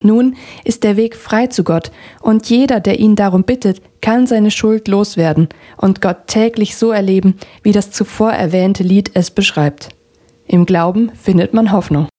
Nun ist der Weg frei zu Gott und jeder, der ihn darum bittet, kann seine Schuld loswerden und Gott täglich so erleben, wie das zuvor erwähnte Lied es beschreibt. Im Glauben findet man Hoffnung.